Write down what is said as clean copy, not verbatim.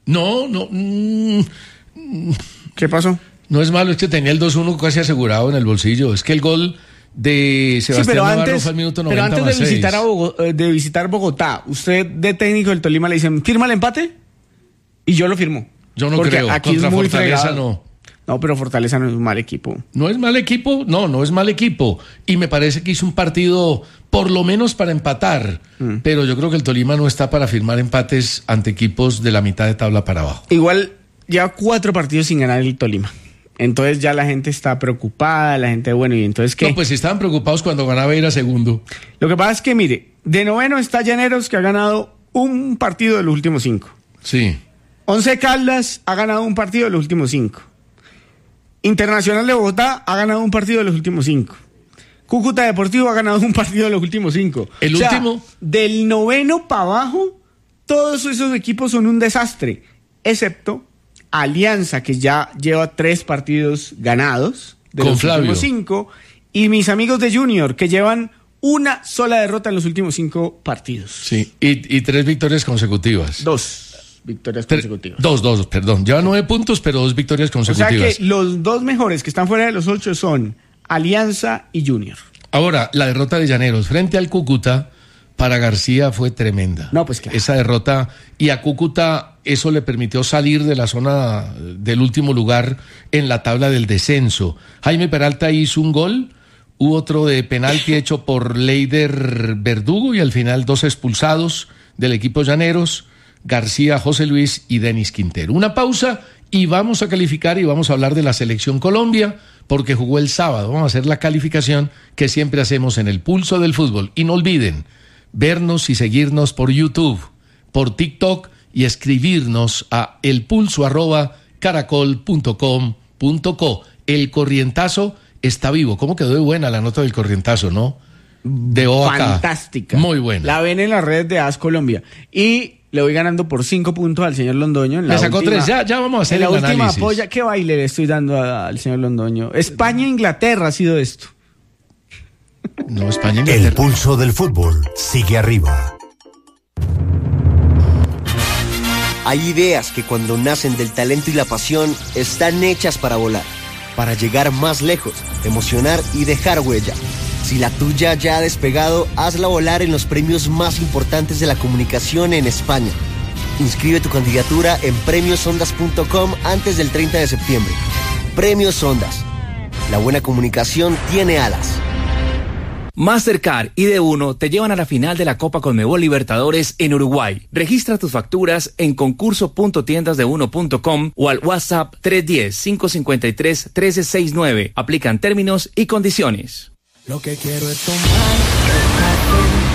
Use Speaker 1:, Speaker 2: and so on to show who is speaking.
Speaker 1: No.
Speaker 2: ¿Qué pasó?
Speaker 1: No es malo, es que tenía el 2-1 casi asegurado en el bolsillo. Es que el gol de Sebastián Navarro fue al minuto 90
Speaker 2: pero antes
Speaker 1: más
Speaker 2: de visitar Bogotá, usted de técnico del Tolima le dicen, ¿firma el empate? Y yo lo firmo.
Speaker 1: Yo no
Speaker 2: porque
Speaker 1: creo,
Speaker 2: aquí
Speaker 1: contra
Speaker 2: es muy
Speaker 1: Fortaleza
Speaker 2: fregado. No, pero Fortaleza no es un mal equipo.
Speaker 1: ¿No es mal equipo? No es mal equipo. Y me parece que hizo un partido por lo menos para empatar. Pero yo creo que el Tolima no está para firmar empates ante equipos de la mitad de tabla para abajo.
Speaker 2: Igual lleva 4 partidos sin ganar el Tolima. Entonces ya la gente está preocupada, la gente, bueno, ¿y entonces qué?
Speaker 1: No, pues estaban preocupados cuando ganaba ir a segundo.
Speaker 2: Lo que pasa es que, mire, de noveno está Llaneros, que ha ganado un partido de los últimos 5.
Speaker 1: Sí.
Speaker 2: Once Caldas ha ganado un partido de los últimos 5. Internacional de Bogotá ha ganado un partido de los últimos 5. Cúcuta Deportivo ha ganado un partido de los últimos 5.
Speaker 1: El último.
Speaker 2: Del noveno para abajo, todos esos equipos son un desastre, excepto Alianza, que ya lleva 3 partidos ganados de
Speaker 1: con
Speaker 2: los
Speaker 1: Flavio.
Speaker 2: últimos 5, y mis amigos de Junior, que llevan una sola derrota en los últimos 5 partidos.
Speaker 1: Sí, y 3 victorias consecutivas.
Speaker 2: 2 victorias consecutivas.
Speaker 1: 2, perdón. Lleva 9 puntos, pero 2 victorias consecutivas.
Speaker 2: O sea que los 2 mejores que están fuera de los 8 son Alianza y Junior.
Speaker 1: Ahora, la derrota de Llaneros frente al Cúcuta para García fue tremenda.
Speaker 2: No, pues claro.
Speaker 1: Esa derrota, y a Cúcuta eso le permitió salir de la zona del último lugar en la tabla del descenso. Jaime Peralta hizo un gol, hubo otro de penalti hecho por Leider Verdugo y al final 2 expulsados del equipo Llaneros, García, José Luis y Denis Quintero. Una pausa y vamos a calificar y vamos a hablar de la selección Colombia porque jugó el sábado. Vamos a hacer la calificación que siempre hacemos en el Pulso del Fútbol. Y no olviden vernos y seguirnos por YouTube, por TikTok y escribirnos a elpulso@caracol.com.co. El corrientazo está vivo. ¿Cómo quedó de buena la nota del corrientazo, no? De OAK.
Speaker 2: Fantástica.
Speaker 1: Muy buena.
Speaker 2: La ven en las redes de AS Colombia. Y le voy ganando por 5 puntos al señor Londoño.
Speaker 1: Le sacó 3, ya vamos a hacer el análisis.
Speaker 2: En la última polla, ¿qué baile le estoy dando al señor Londoño? España-Inglaterra ha sido esto.
Speaker 1: No, España-Inglaterra.
Speaker 3: El pulso del fútbol sigue arriba.
Speaker 4: Hay ideas que cuando nacen del talento y la pasión están hechas para volar, para llegar más lejos, emocionar y dejar huella. Si la tuya ya ha despegado, hazla volar en los premios más importantes de la comunicación en España. Inscribe tu candidatura en premiosondas.com antes del 30 de septiembre. Premios Ondas. La buena comunicación tiene alas.
Speaker 5: Mastercard y D1 te llevan a la final de la Copa Conmebol Libertadores en Uruguay. Registra tus facturas en concurso.tiendasdeuno.com o al WhatsApp 310-553-1369. Aplican términos y condiciones.
Speaker 6: Lo que quiero es tomar